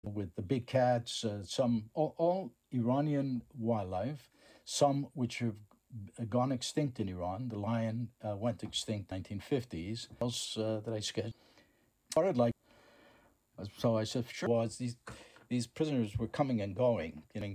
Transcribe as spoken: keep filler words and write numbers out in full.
with the big cats, uh, some all, all Iranian wildlife, some which have gone extinct in Iran. The lion uh, went extinct in the nineteen fifties. Else uh, that I sketched started like so. I said, sure, was these these prisoners were coming and going, you know,